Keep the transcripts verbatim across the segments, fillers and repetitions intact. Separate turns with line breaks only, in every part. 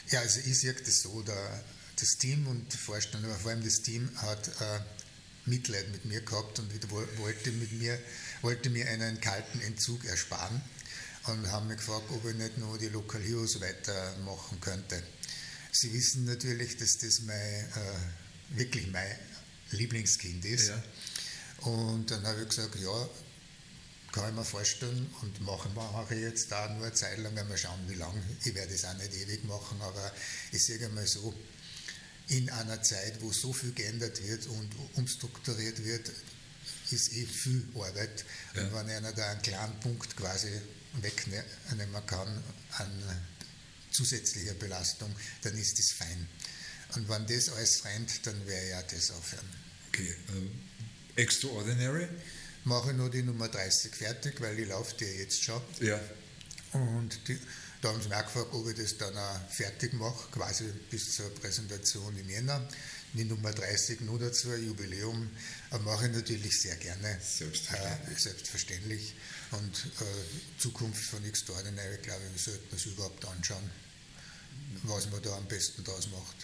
Ja, also ich sehe das so, der, das Team und die Vorstand, aber vor allem das Team hat äh, Mitleid mit mir gehabt und wollte, mit mir, wollte mir einen kalten Entzug ersparen und haben mich gefragt, ob ich nicht noch die Local Heroes weitermachen könnte. Sie wissen natürlich, dass das mein, äh, wirklich mein Lieblingskind ist. Ja. Und dann habe ich gesagt, ja, kann ich mir vorstellen und mache, mache ich jetzt da nur eine Zeit lang, mal schauen, wie lange. Ich werde es auch nicht ewig machen, aber ich sage einmal so, in einer Zeit, wo so viel geändert wird und umstrukturiert wird, ist eh viel Arbeit. Ja. Und wenn einer da einen kleinen Punkt quasi wegnehmen kann an zusätzlicher Belastung, dann ist das fein. Und wenn das alles rennt, dann werde ich auch das aufhören.
Okay, uh, Extraordinary?
Mache nur die Nummer dreißig fertig, weil ich laufe die jetzt schon.
Ja.
Und die, da haben sie mich auch gefragt, ob ich das dann auch fertig mache, quasi bis zur Präsentation im Jänner. Die Nummer dreißig nur dazu, ein Jubiläum, mache ich natürlich sehr gerne.
Selbstverständlich.
Äh, selbstverständlich. Und äh, Zukunft von Extraordinary, glaube ich, wir sollten uns überhaupt anschauen, was man da am besten draus macht.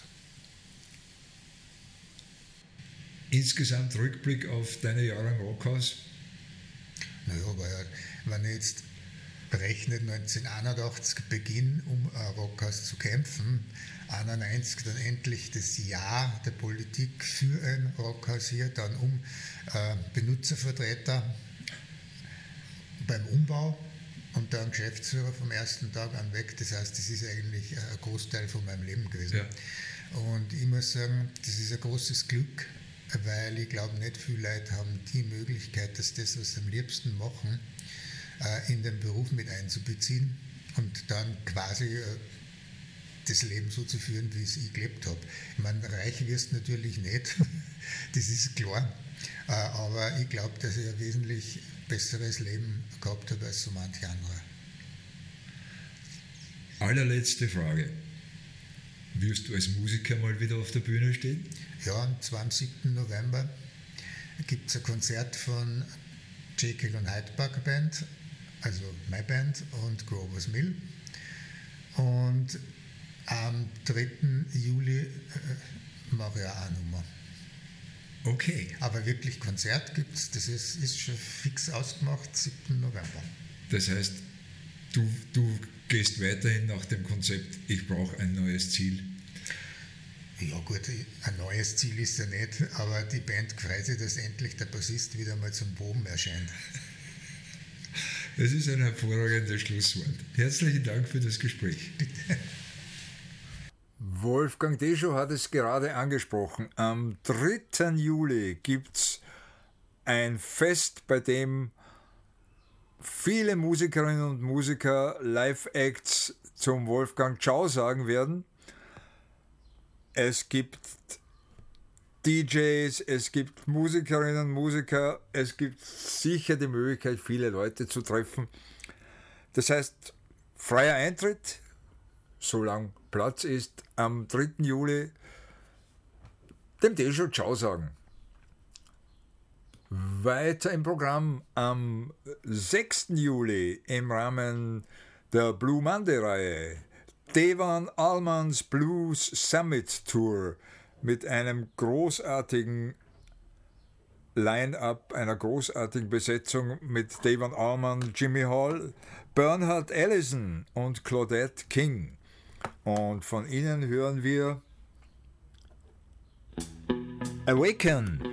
Insgesamt Rückblick auf deine Jahre im Rockhaus?
Naja, weil wenn ich jetzt berechnet neunzehnhunderteinundachtzig Beginn, um ein Rockhaus zu kämpfen, einundneunzig dann endlich das Ja der Politik für ein Rockhaus hier, dann um äh, Benutzervertreter beim Umbau und dann Geschäftsführer vom ersten Tag an weg. Das heißt, das ist eigentlich ein Großteil von meinem Leben gewesen. Ja. Und ich muss sagen, das ist ein großes Glück, weil ich glaube, nicht viele Leute haben die Möglichkeit, dass das, was sie am liebsten machen, in den Beruf mit einzubeziehen und dann quasi das Leben so zu führen, wie es ich gelebt habe. Ich meine, reich wirst du natürlich nicht, das ist klar, aber ich glaube, dass ich ein wesentlich besseres Leben gehabt habe als so manch anderer.
Allerletzte Frage. Wirst du als Musiker mal wieder auf der Bühne stehen?
Ja, am zwanzigsten November gibt es ein Konzert von Jekyll und Hyde Park Band, also meine Band und Grover's Mill. Und am dritten Juli äh, mache ich auch eine Nummer.
Okay.
Aber wirklich Konzert gibt es, das ist, ist schon fix ausgemacht, siebten November.
Das heißt, du, du gehst weiterhin nach dem Konzept, ich brauche ein neues Ziel.
Ja gut, ein neues Ziel ist ja nicht, aber die Band freut sich, dass endlich der Bassist wieder mal zum Proben erscheint.
Das ist ein hervorragendes Schlusswort. Herzlichen Dank für das Gespräch.
Bitte.
Wolfgang Deschow hat es gerade angesprochen. Am dritten Juli gibt es ein Fest, bei dem viele Musikerinnen und Musiker Live-Acts zum Wolfgang Ciao sagen werden. Es gibt D Js, es gibt Musikerinnen und Musiker, es gibt sicher die Möglichkeit, viele Leute zu treffen. Das heißt, freier Eintritt, solange Platz ist, am dritten Juli dem Deschow Ciao sagen. Weiter im Programm am sechsten Juli im Rahmen der Blue Monday-Reihe Devan Allmans Blues Summit Tour mit einem großartigen Line-Up, einer großartigen Besetzung mit Devan Allman, Jimmy Hall, Bernhard Allison und Claudette King. Und von ihnen hören wir Awaken.